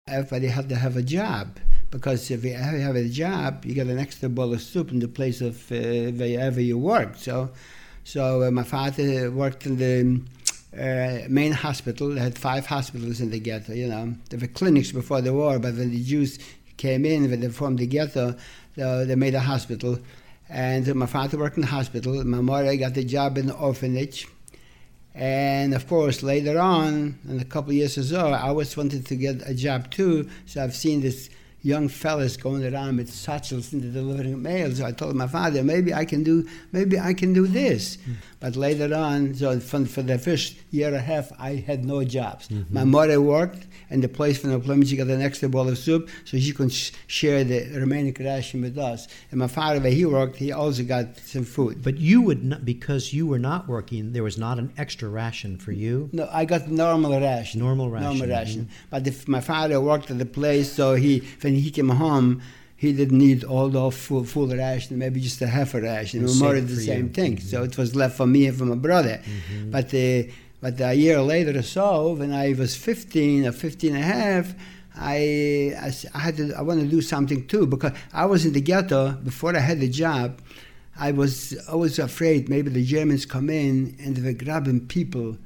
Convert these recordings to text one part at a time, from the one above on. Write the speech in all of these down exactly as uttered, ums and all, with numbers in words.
everybody had to have a job, because if you have a job, you get an extra bowl of soup in the place of uh, wherever you work. So, so uh, my father worked in the uh, main hospital. They had five hospitals in the ghetto. You know, there were clinics before the war, but when the Jews came in, when they formed the ghetto, they, they made a hospital. And my father worked in the hospital. My mother got the job in the orphanage. And of course, later on, in a couple of years or so, I always wanted to get a job too. So I've seen this young fellas going around with satchels and delivering mail. So I told my father, maybe I can do, maybe I can do this. Mm-hmm. But later on, so for, for the first year and a half, I had no jobs. Mm-hmm. My mother worked, and the place for employment, she got an extra bowl of soup, so she could sh- share the remaining ration with us. And my father, where he worked, he also got some food. But you would not, because you were not working, there was not an extra ration for you? No, I got normal ration. Normal ration. Normal ration. Mm-hmm. But if my father worked at the place, so he, when he came home, he didn't need all the full, full ration, maybe just a half a ration. We more the same you. thing. Mm-hmm. So it was left for me and for my brother. Mm-hmm. But uh, but a year later or so, when I was fifteen or fifteen and a half, I, I, I had to, I wanted to do something too, because I was in the ghetto before I had the job. I was always afraid maybe the Germans come in and they were grabbing people,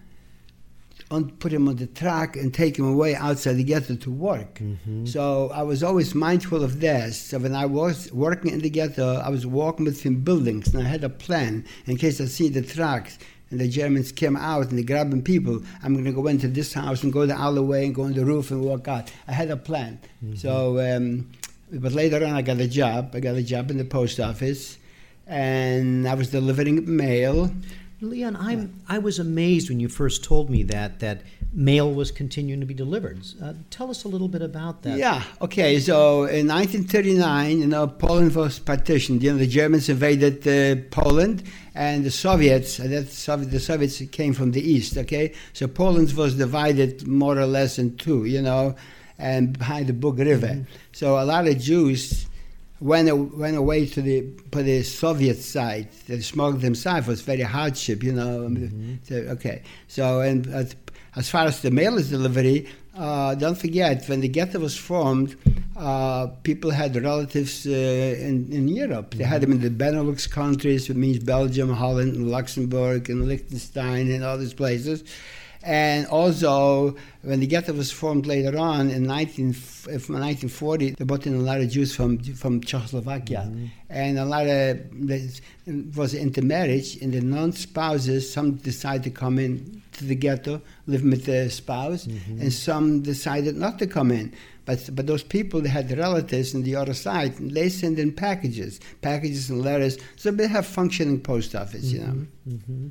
on, put them on the truck and take them away outside the ghetto to work. Mm-hmm. So I was always mindful of this. So when I was working in the ghetto, I was walking between buildings, and I had a plan in case I see the trucks and the Germans came out and they're grabbing people. I'm going to go into this house and go the alleyway and go on the roof and walk out. I had a plan. Mm-hmm. So, um, but later on I got a job. I got a job in the post office, and I was delivering mail. Leon, I'm, I was amazed when you first told me that, that mail was continuing to be delivered. Uh, tell us a little bit about that. Yeah, okay, so in nineteen thirty-nine, you know, Poland was partitioned. You know, the Germans invaded uh, Poland, and the Soviets, that Soviet, the Soviets came from the east, okay? So Poland was divided more or less in two, you know, and behind the Bug River. Mm-hmm. So a lot of Jews went went away to the to the Soviet side. The smuggled themselves was very hardship, you know. Mm-hmm. So, okay, so and as, as far as the mail is delivery, uh, don't forget when the ghetto was formed, uh, people had relatives uh, in in Europe. They mm-hmm. had them in the Benelux countries, which means Belgium, Holland, and Luxembourg, and Liechtenstein, and all these places. And also, when the ghetto was formed later on in nineteen forty, they brought in a lot of Jews from from Czechoslovakia. Mm-hmm. And a lot of, it was intermarriage, and the non-spouses, some decided to come in to the ghetto, live with their spouse, mm-hmm. and some decided not to come in. But but those people, they had relatives on the other side, and they send in packages, packages and letters, so they have functioning post office, mm-hmm. you know. Mm-hmm.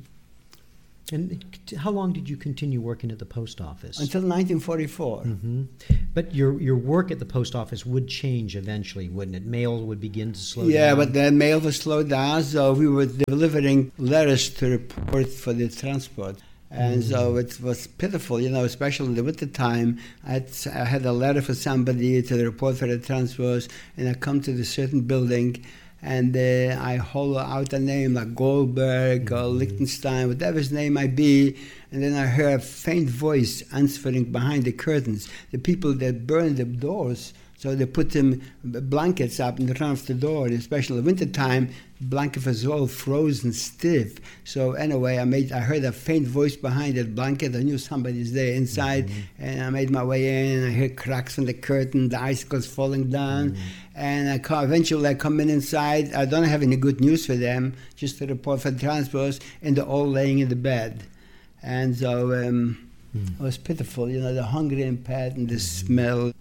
And how long did you continue working at the post office? Until nineteen forty-four. Mm-hmm. But your your work at the post office would change eventually, wouldn't it? Mail would begin to slow yeah, down. Yeah, but the mail was slowed down, so we were delivering letters to report for the transport. And mm-hmm. so it was pitiful, you know, especially in the winter time. I had, I had a letter for somebody to report for the transport, and I come to the certain building, and uh, I holler out a name like Goldberg mm-hmm. or Liechtenstein, whatever his name might be, and then I hear a faint voice answering behind the curtains. The people that burn the doors, so they put them blankets up in the front of the door, especially in the wintertime, blanket was all frozen stiff. So anyway, I made I heard a faint voice behind that blanket. I knew somebody's there inside, mm-hmm. and I made my way in, and I heard cracks in the curtain, the icicles falling down, mm-hmm. and I come, eventually I come in inside. I don't have any good news for them, just to report for the transports, and they're all laying in the bed. And so um, mm-hmm. it was pitiful, you know, the hungry and pet and the mm-hmm. smell.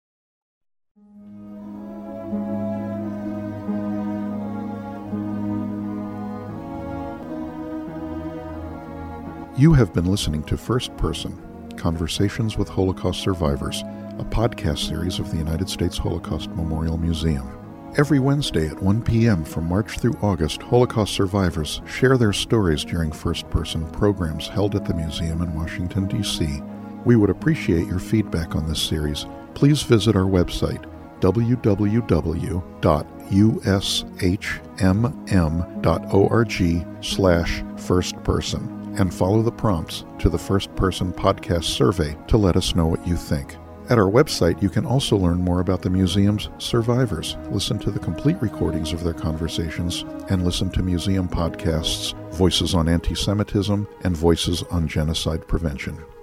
You have been listening to First Person, Conversations with Holocaust Survivors, a podcast series of the United States Holocaust Memorial Museum. Every Wednesday at one p.m. from March through August, Holocaust survivors share their stories during First Person programs held at the museum in Washington, D C We would appreciate your feedback on this series. Please visit our website, w w w dot u s h m m dot org slash first person. And follow the prompts to the First Person podcast survey to let us know what you think. At our website, you can also learn more about the museum's survivors, listen to the complete recordings of their conversations, and listen to museum podcasts, Voices on Anti-Semitism and Voices on Genocide Prevention.